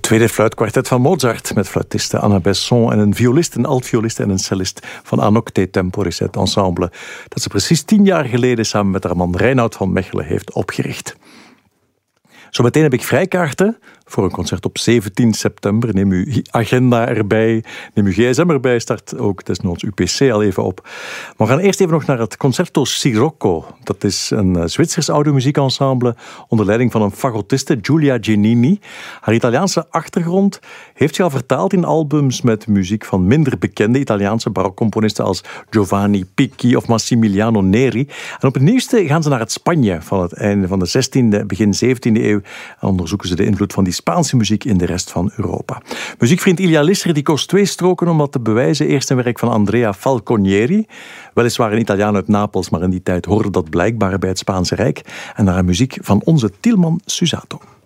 tweede fluitkwartet van Mozart met fluitiste Anna Besson en een violist, een altviolist en een cellist van Anocte Temporis, het ensemble dat ze precies 10 jaar geleden samen met haar man Reinoud van Mechelen heeft opgericht. Zometeen heb ik vrijkaarten voor een concert op 17 september. Neem uw agenda erbij, neem uw gsm erbij, start ook desnoods uw pc al even op. Maar we gaan eerst even nog naar het Concerto Sirocco. Dat is een Zwitsers audiomuziekensemble onder leiding van een fagotiste, Giulia Giannini. Haar Italiaanse achtergrond heeft zich al vertaald in albums met muziek van minder bekende Italiaanse barokcomponisten als Giovanni Picchi of Massimiliano Neri. En op het nieuwste gaan ze naar het Spanje van het einde van de 16e, begin 17e eeuw en onderzoeken ze de invloed van die Spaanse muziek in de rest van Europa. Muziekvriend Ilja Lisser die koos 2 stroken om dat te bewijzen. Eerst een werk van Andrea Falconieri, weliswaar een Italiaan uit Napels, maar in die tijd hoorde dat blijkbaar bij het Spaanse Rijk. En naar muziek van onze Tilman Susato.